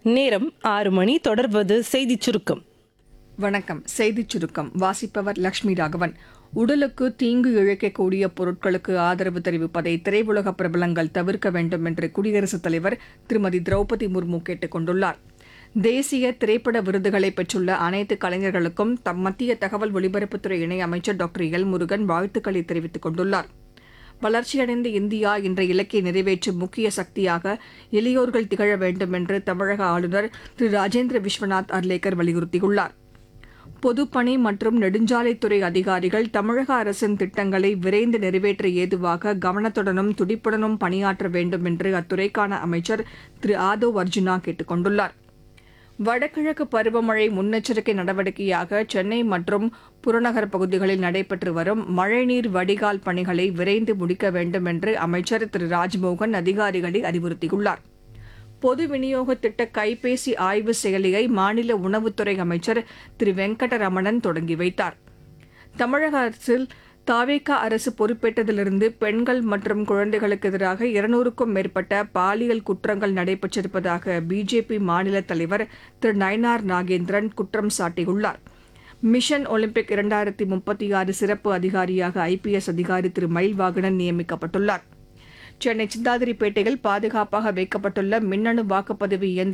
நேரம் 6 மணி. தொடர்வது செய்திச் சுருக்கம். வணக்கம். செய்திச் சுருக்கம் வாசிப்பவர் லட்சுமி ராகவன். உடலுக்கு தீங்கு இழைக்கக்கூடிய பொருட்களுக்கு ஆதரவு தெரிவிப்பதை திரையுலக பிரபலங்கள் தவிர்க்க வேண்டும் என்று குடியரசுத் தலைவர் திருமதி திரௌபதி முர்மு கேட்டுக் கொண்டுள்ளார். தேசிய திரைப்பட விருதுகளை பெற்றுள்ள அனைத்து கலைஞர்களுக்கும் மத்திய தகவல் ஒலிபரப்புத்துறை இணையமைச்சர் டாக்டர் எல் முருகன் வாழ்த்துக்களை தெரிவித்துக் கொண்டுள்ளார். வளர்ச்சியடைந்த இந்தியா என்ற இலக்கை நிறைவேற்றும் முக்கிய சக்தியாக இளையோர்கள் திகழ வேண்டும் என்று தமிழக ஆளுநர் திரு ராஜேந்திர விஸ்வநாத் அர்லேக்கர் வலியுறுத்தியுள்ளார். பொதுப்பணி மற்றும் நெடுஞ்சாலைத்துறை அதிகாரிகள் தமிழக அரசின் திட்டங்களை விரைந்து நிறைவேற்ற ஏதுவாக கவனத்துடனும் துடிப்புடனும் பணியாற்ற வேண்டும் என்று அத்துறைக்கான அமைச்சர் திரு ஆதவ் அர்ஜுனா கேட்டுக் கொண்டுள்ளார். வடகிழக்கு பருவமழை முன்னெச்சரிக்கை நடவடிக்கையாக சென்னை மற்றும் புறநகர் பகுதிகளில் நடைபெற்று வரும் மழைநீர் வடிகால் பணிகளை விரைந்து முடிக்க வேண்டும் என்று அமைச்சர் திரு ராஜ்மோகன் அதிகாரிகளை அறிவுறுத்தியுள்ளார். பொது விநியோக திட்ட கைபேசி ஆய்வு செயலியை மாநில உணவுத்துறை அமைச்சர் திரு வெங்கடரமணன் தொடங்கி வைத்தார். தமிழக அரசில் தாவேகா அரசு பொறுப்பேற்றதிலிருந்து பெண்கள் மற்றும் குழந்தைகளுக்கு எதிராக 200க்கும் மேற்பட்ட பாலியல் குற்றங்கள் நடைபெற்றிருப்பதாக பிஜேபி மாநில தலைவர் திரு நயினார் நாகேந்திரன் குற்றம் சாட்டியுள்ளார். மிஷன் ஒலிம்பிக் 2036 சிறப்பு அதிகாரியாக ஐபிஎஸ் அதிகாரி திரு மயில்வாகனன் நியமிக்கப்பட்டுள்ளார். சென்னை சிந்தாதிரிப்பேட்டையில் பாதுகாப்பாக வைக்கப்பட்டுள்ள மின்னணு வாக்குப்பதிவு இயந்திர